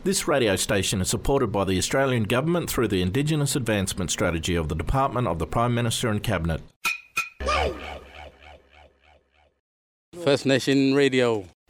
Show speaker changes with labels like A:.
A: This radio station is supported by the Australian Government through the Indigenous Advancement Strategy of the Department of the Prime Minister and Cabinet.
B: First Nation Radio.